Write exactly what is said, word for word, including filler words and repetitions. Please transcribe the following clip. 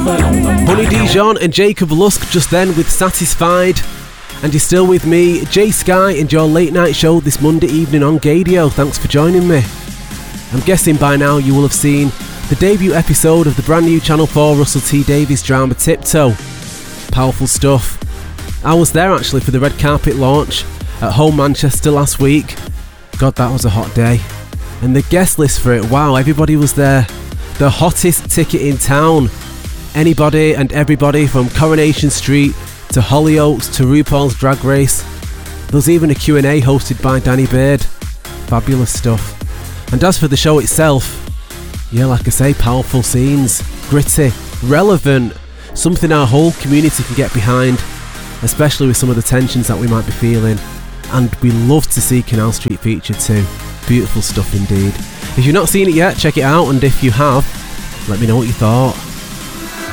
Honey Dijon and Jacob Lusk just then with Satisfied. And you're still with me, Jay Sky, and your late night show this Monday evening on Gadio. Thanks for joining me. I'm guessing by now you will have seen the debut episode of the brand new Channel four Russell T Davies drama Tiptoe. Powerful stuff. I was there actually for the red carpet launch at Home Manchester last week. God, that was a hot day. And the guest list for it, wow, everybody was there. The hottest ticket in town. Anybody and everybody from Coronation Street to Hollyoaks to RuPaul's Drag Race. There was even a Q and A hosted by Danny Baird. Fabulous stuff. And as for the show itself, yeah, like I say, powerful scenes, gritty, relevant, something our whole community can get behind, especially with some of the tensions that we might be feeling. And we love to see Canal Street featured too. Beautiful stuff indeed. If you've not seen it yet, check it out, and if you have, let me know what you thought.